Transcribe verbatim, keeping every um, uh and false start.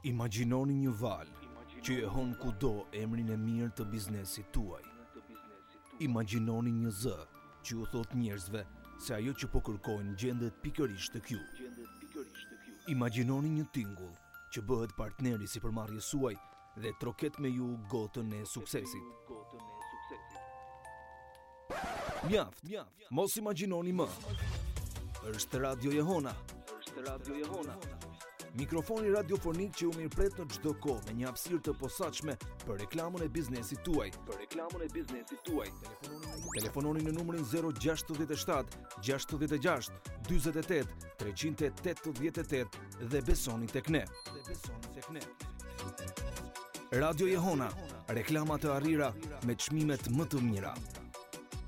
Imagjinoni një valë që e hon kudo emrin e mirë të biznesit tuaj. Imagjinoni një zë që u thot njerëzve se ajo që po kërkojnë gjendet pikërisht tek ju. Imagjinoni një tingull që bëhet partneri sipërmarrjes suaj dhe troket me ju gotën e suksesit. Mjaft, mjaft, mos imagjinoni më. Është Radio Jehona. Është Radio Jehona. Mikrofoni radiofonik që u mirëpret në çdo kohë me një hapësirë të posaçme për reklamën e biznesit tuaj. Për reklamën e biznesit tuaj. Telefononi në numrin zero gjasht shtat gjasht gjasht dyzet e tet treqind e tetëdhjetë e tetë dhe besoni tek ne. Dhe besoni tek ne. Radio Jehona, reklama të arrira me çmimet më të mira.